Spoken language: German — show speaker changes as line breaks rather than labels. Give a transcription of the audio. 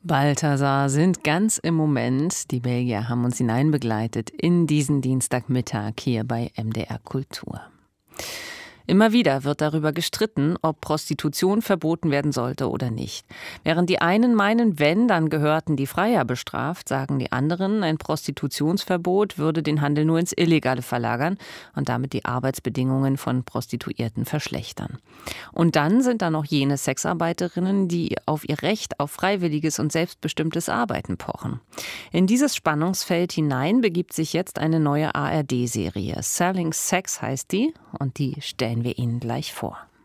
Balthasar sind ganz im Moment. Die Belgier haben uns hineinbegleitet in diesen Dienstagmittag hier bei MDR Kultur. Immer wieder wird darüber gestritten, ob Prostitution verboten werden sollte oder nicht. Während die einen meinen, wenn, dann gehörten die Freier bestraft, sagen die anderen, ein Prostitutionsverbot würde den Handel nur ins Illegale verlagern und damit die Arbeitsbedingungen von Prostituierten verschlechtern. Und dann sind da noch jene Sexarbeiterinnen, die auf ihr Recht auf freiwilliges und selbstbestimmtes Arbeiten pochen. In dieses Spannungsfeld hinein begibt sich jetzt eine neue ARD-Serie. Selling Sex heißt die und die stellen wir Ihnen gleich vor.